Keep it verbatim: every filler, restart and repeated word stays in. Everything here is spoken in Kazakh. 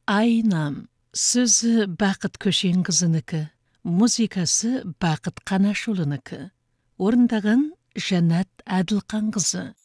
Айнам. Сөзі Бақыт Көшенқызынікі, музыкасы Бақыт Қанашұлынікі. Орындаған Жанат Әділқанқызы.